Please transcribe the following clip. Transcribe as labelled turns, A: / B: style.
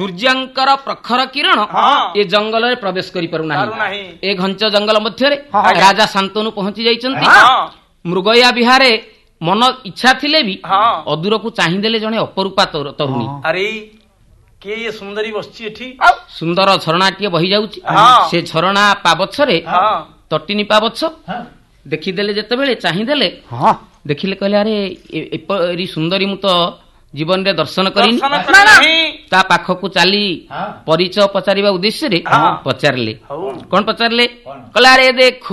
A: ସୂର୍ଯ୍ୟଙ୍କର ପ୍ରଖର କିରଣ ଏ ଜଙ୍ଗଲରେ ପ୍ରବେଶ କରିପାରୁନାହିଁ। ଏ ଘଞ୍ଚ ଜଙ୍ଗଲ ମଧ୍ୟରେ ରାଜା ଶାନ୍ତନୁ ପହଞ୍ଚି ଯାଇଛନ୍ତି। ମୃଗୟା ବିହାରେ ମନ ଇଚ୍ଛା ଥିଲେ ବି ଅଦୂରକୁ ଚାହିଁଦେଲେ ଜଣେ ଅପରୂପା ତରୁଣୀ।
B: ଆରେ କିଏ ସୁନ୍ଦରୀ ବସିଛି ଏଠି?
A: ସୁନ୍ଦର ଝରଣାଟିଏ ବହି ଯାଉଛି। ସେ ଝରଣା ପାବଛରେ ତଟିନୀ ପାବଛ ଦେଖିଦେଲେ, ଯେତେବେଳେ ଚାହିଁଦେଲେ, ଦେଖିଲେ, କହିଲେ ଆରେ ଏପରି ସୁନ୍ଦରୀ ମୁଁ ତ ଜୀବନରେ ଦର୍ଶନ କରିନି। ତା ପାଖକୁ ଚାଲି ପରିଚୟ ପଚାରିବା ଉଦ୍ଦେଶ୍ୟରେ ପଚାରିଲେ। କଣ ପଚାରିଲେ? କହିଲେ ଆରେ ଦେଖ